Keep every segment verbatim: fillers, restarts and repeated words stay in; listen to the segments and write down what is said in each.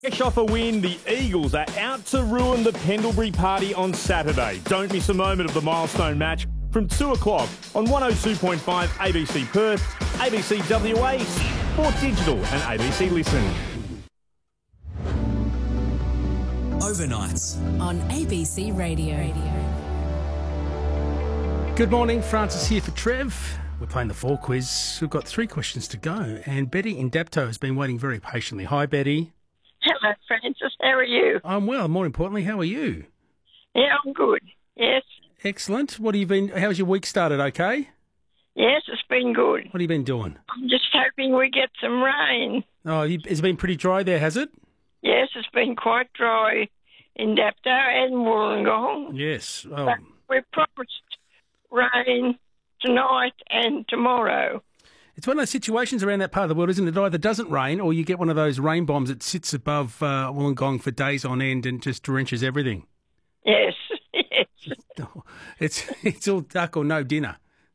Fresh off a win, the Eagles are out to ruin the Pendlebury Party on Saturday. Don't miss a moment of the milestone match from two o'clock on one oh two point five A B C Perth, A B C W A, Sport Digital and A B C Listen. Overnights on A B C Radio. Good morning, Francis here for Trev. We're playing the Four Quiz. We've got three questions to go, and Betty in Dapto has been waiting very patiently. Hi, Betty. Hello, Francis. How are you? I'm well. More importantly, how are you? Yeah, I'm good. Yes. Excellent. What have you been? How's your week started? Okay. Yes, it's been good. What have you been doing? I'm just hoping we get some rain. Oh, you, it's been pretty dry there, has it? Yes, it's been quite dry in Dapto and Wollongong. Yes. Oh. But we're promised rain tonight and tomorrow. It's one of those situations around that part of the world, isn't it? It either doesn't rain or you get one of those rain bombs that sits above uh, Wollongong for days on end and just drenches everything. Yes, yes. It's it's all duck or no dinner.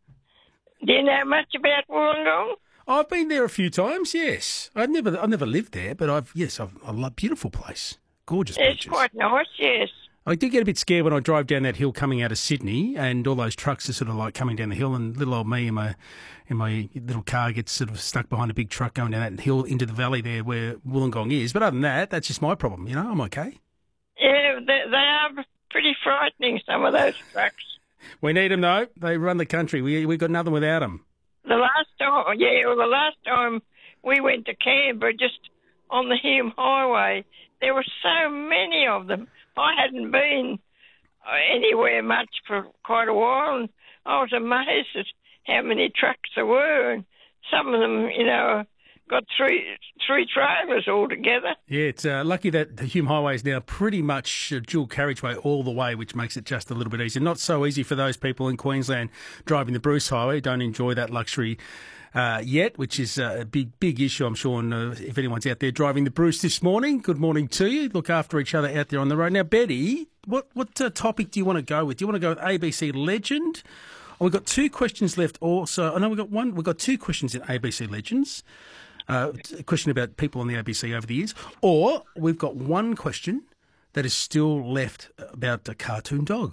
Do you know much about Wollongong? I've been there a few times. Yes, I've never I've never lived there, but I've yes, I've, I love beautiful place, gorgeous It's beaches. quite nice. Yes. I did get a bit scared when I drove down that hill coming out of Sydney, and all those trucks are sort of like coming down the hill, and little old me in my in my little car gets sort of stuck behind a big truck going down that hill into the valley there where Wollongong is. But other than that, that's just my problem. You know, I'm okay. Yeah, they, they are pretty frightening, some of those trucks. We need them though. They run the country. We we got nothing without them. The last time, yeah, well, the last time we went to Canberra, just on the Hume Highway, there were so many of them. I hadn't been anywhere much for quite a while, and I was amazed at how many trucks there were, and some of them, you know, got three three trailers altogether. Yeah, it's uh, lucky that the Hume Highway is now pretty much a dual carriageway all the way, which makes it just a little bit easier. Not so easy for those people in Queensland driving the Bruce Highway, don't enjoy that luxury uh, yet, which is a big, big issue, I'm sure, and, uh, if anyone's out there driving the Bruce this morning. Good morning to you. Look after each other out there on the road. Now, Betty, what, what uh, topic do you want to go with? Do you want to go with A B C Legend? Oh, we've got two questions left also. I know we've got one. We've got two questions in A B C Legends. Uh, a question about people on the A B C over the years. Or we've got one question that is still left about a cartoon dog.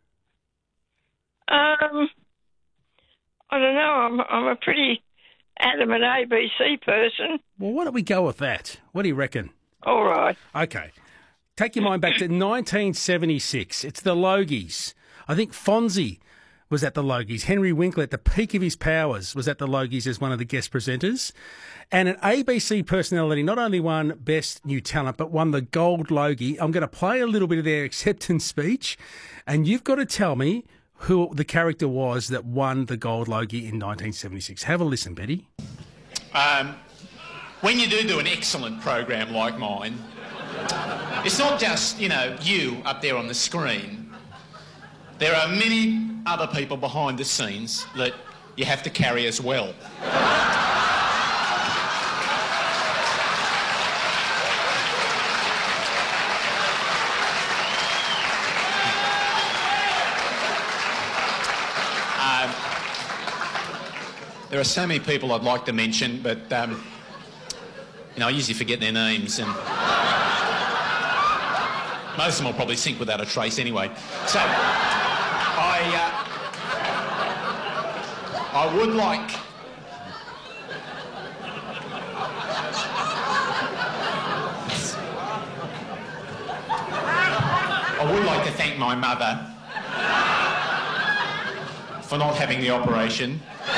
Um, I don't know. I'm, I'm a pretty adamant A B C person. Well, why don't we go with that? What do you reckon? All right. Okay. Take your mind back to nineteen seventy-six. It's the Logies. I think Fonzie was at the Logies. Henry Winkler, at the peak of his powers, was at the Logies as one of the guest presenters. And an A B C personality not only won Best New Talent, but won the Gold Logie. I'm going to play a little bit of their acceptance speech, and you've got to tell me who the character was that won the Gold Logie in nineteen seventy-six. Have a listen, Betty. Um, when you do do an excellent program like mine, it's not just, you know, you up there on the screen. There are many other people behind the scenes that you have to carry as well. um, there are so many people I'd like to mention, but um, you know, I usually forget their names, and most of them will probably sink without a trace anyway. So. I, uh, I would like I would like to thank my mother for not having the operation.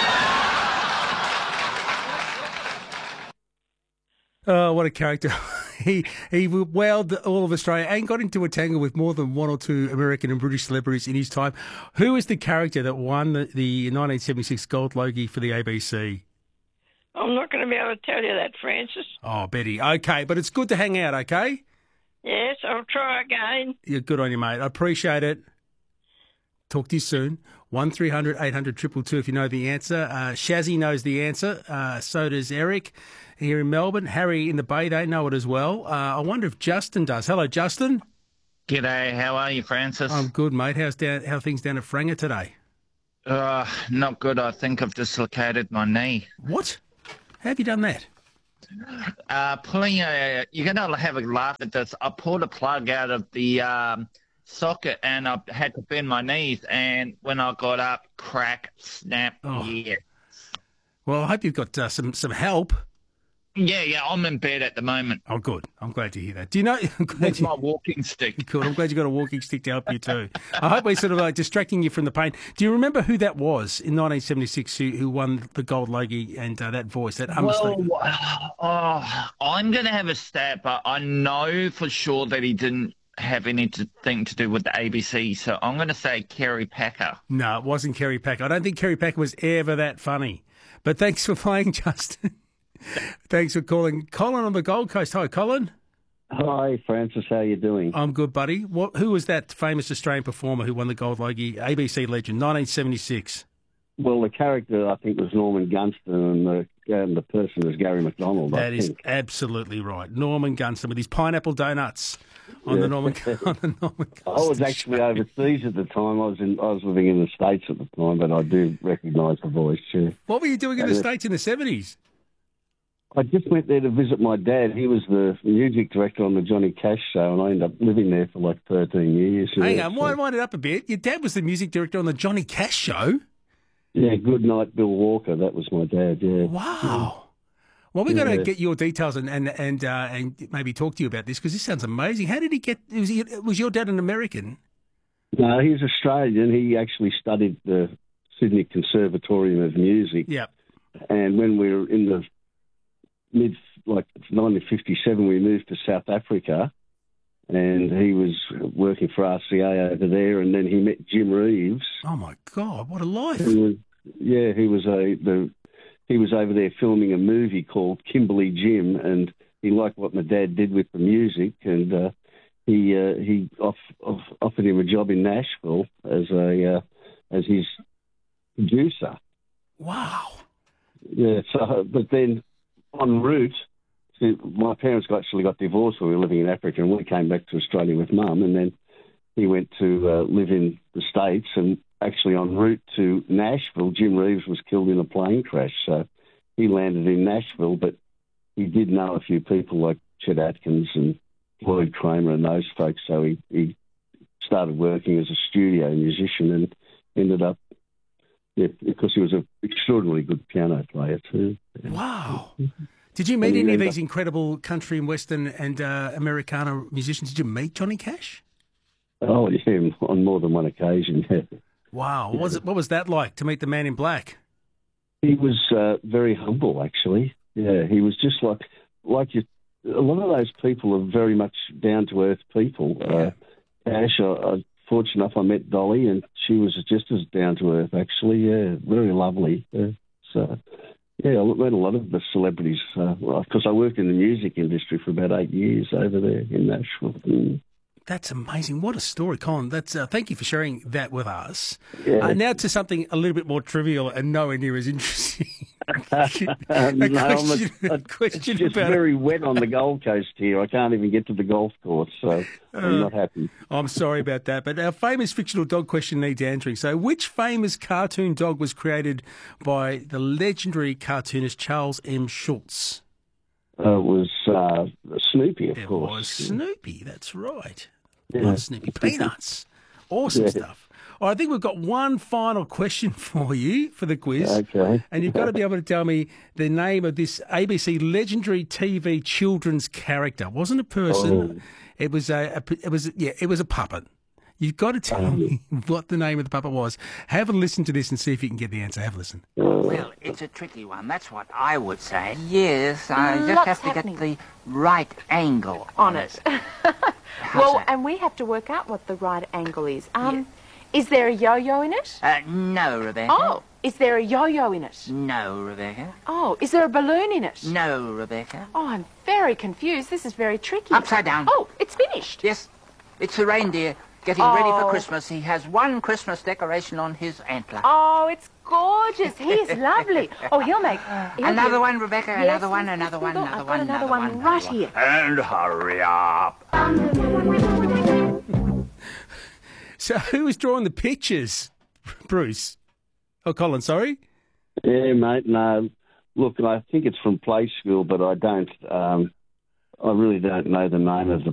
Oh, what a character. He he wowed all of Australia and got into a tangle with more than one or two American and British celebrities in his time. Who is the character that won the, the nineteen seventy-six Gold Logie for the A B C? I'm not going to be able to tell you that, Francis. Oh, Betty. Okay, but it's good to hang out, okay? Yes, I'll try again. You're good on you, mate. I appreciate it. Talk to you soon. one three hundred eight hundred two two two if you know the answer. Uh, Shazzy knows the answer. Uh, so does Eric here in Melbourne. Harry in the Bay, they know it as well. Uh, I wonder if Justin does. Hello, Justin. G'day. How are you, Francis? I'm good, mate. How's down, how are things down at Franga today? Uh, not good. I think I've dislocated my knee. What? How have you done that? Uh, pulling a, you're going to have a laugh at this. I pulled a plug out of the um, socket and I had to bend my knees. And when I got up, crack, snap, Oh. yeah. Well, I hope you've got uh, some, some help. Yeah, yeah, I'm in bed at the moment. Oh, good. I'm glad to hear that. Do you know? I'm glad With you, my walking stick. good. I'm glad you got a walking stick to help you too. I hope we're sort of like distracting you from the pain. Do you remember who that was in nineteen seventy-six who, who won the Gold Logie and uh, that voice, that unmistakable? Well, oh, I'm going to have a stab, but I know for sure that he didn't have anything to do with the A B C, so I'm going to say Kerry Packer. No, it wasn't Kerry Packer. I don't think Kerry Packer was ever that funny. But thanks for playing, Justin. Thanks for calling. Colin on the Gold Coast. Hi, Colin. Hi, Francis. How you doing? I'm good, buddy. What? Who was that famous Australian performer who won the Gold Logie? A B C legend, nineteen seventy-six. Well, the character, I think, was Norman Gunston, and the, and the person was Gary McDonald, That I is think. absolutely right. Norman Gunston with his pineapple donuts on Yeah. the Norman on the Norman Gunston I was actually show. overseas at the time. I was in, I was living in the States at the time, but I do recognise the voice, yeah. What were you doing in the Yeah. States in the seventies? I just went there to visit my dad. He was the music director on the Johnny Cash show, and I ended up living there for like thirteen years. Hang yeah, on, so- wind, wind it up a bit. Your dad was the music director on the Johnny Cash show. Yeah, Good Night, Bill Walker. That was my dad, yeah. Wow. Well, we're going to Yeah. get your details and and and, uh, and maybe talk to you about this because this sounds amazing. How did he get? Was, he, was your dad an American? No, he's Australian. He actually studied the Sydney Conservatorium of Music. Yep. And when we were in the mid, like nineteen fifty-seven, we moved to South Africa, and he was working for R C A over there. And then he met Jim Reeves. Oh my God, what a life! Who was, yeah, he was a the he was over there filming a movie called Kimberly Jim, and he liked what my dad did with the music, and uh, he uh, he off, off, offered him a job in Nashville as a uh, as his producer. Wow. Yeah, so but then en route, see, my parents got, actually got divorced when we were living in Africa, and we came back to Australia with Mum, and then he went to uh, live in the States, and actually en route to Nashville, Jim Reeves was killed in a plane crash, so he landed in Nashville, but he did know a few people like Chet Atkins and Floyd Kramer and those folks, so he, he started working as a studio musician and ended up, yeah, because he was an extraordinarily good piano player too. Yeah. Wow. Did you meet And he any of ended these incredible country and Western and uh, Americana musicians? Did you meet Johnny Cash? Oh, yeah, on more than one occasion, yeah. Wow. What was it? What was that like to meet the Man in Black? He was uh, very humble, actually. Yeah, he was just like, like you, a lot of those people are very much down-to-earth people. Uh, Cash, I, I, fortunate enough, I met Dolly, and she was just as down-to-earth, actually. Yeah, very lovely. Yeah. So, yeah, I met a lot of the celebrities, because uh, I worked in the music industry for about eight years over there in Nashville. Mm. That's amazing. What a story, Colin. That's uh, thank you for sharing that with us. Yeah. Uh, now to something a little bit more trivial and nowhere near as interesting. a Um, no, I'm question, a- a question It's just about very wet on the Gold Coast here. I can't even get to the golf course, so I'm not happy. I'm sorry about that, but our famous fictional dog question needs answering. So, which famous cartoon dog was created by the legendary cartoonist Charles M. Schulz? Uh, it was uh, Snoopy, of It course. was Snoopy. That's right. Yeah. Love Snoopy. Peanuts. Awesome Yeah. stuff. All right, I think we've got one final question for you for the quiz. Okay. And you've got to be able to tell me the name of this A B C legendary T V children's character. It wasn't a person. Oh. It was a, a it was yeah, it was a puppet. You've got to tell me what the name of the puppet was. Have a listen to this and see if you can get the answer. Have a listen. Well, it's a tricky one. That's what I would say. Yes, I just Lots have to happening. get the right angle on on it. it. How's Well, that? and we have to work out what the right angle is. Um, is there a yo-yo in it? Uh, no, Rebecca. Oh, is there a yo-yo in it? No, Rebecca. Oh, is there a balloon in it? No, Rebecca. Oh, I'm very confused. This is very tricky. Upside down. Oh, it's finished. Yes, it's a reindeer getting ready for Oh. Christmas. He has one Christmas decoration on his antler. Oh, it's gorgeous. He's lovely. Oh, he'll make he'll Another be- one, Rebecca. Yes, another one, yes, another yes, one, hold on. another I've one, got another another one one, right another here. And hurry up. So, who was drawing the pictures, Bruce? Oh, Colin, sorry. Yeah, mate, no. Look, I think it's from Play School, but I don't. Um, I really don't know the name of the